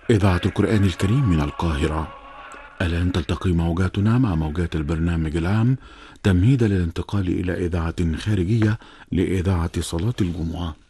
إذاعة القرآن الكريم من القاهرة. الآن تلتقي موجاتنا مع موجات البرنامج العام تمهيدا للانتقال إلى إذاعة خارجية لإذاعة صلاة الجمعة.